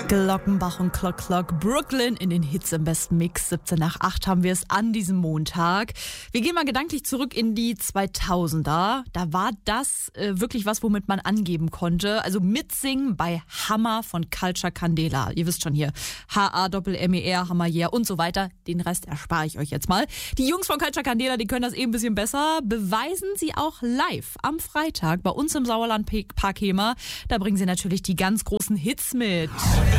Glockenbach und Clock Clock, Brooklyn in den Hits im besten Mix. 17 nach 8 haben wir es an diesem Montag. Wir gehen mal gedanklich zurück in die 2000er. Da war das wirklich was, womit man angeben konnte. Also mitsingen bei Hammer von Culture Candela. Ihr wisst schon hier, H-A-M-M-E-R, Hammer Yeah und so weiter. Den Rest erspare ich euch jetzt mal. Die Jungs von Culture Candela, die können das ein bisschen besser. Beweisen sie auch live am Freitag bei uns im Sauerland Park Hema. Da bringen sie natürlich die ganz großen Hits mit.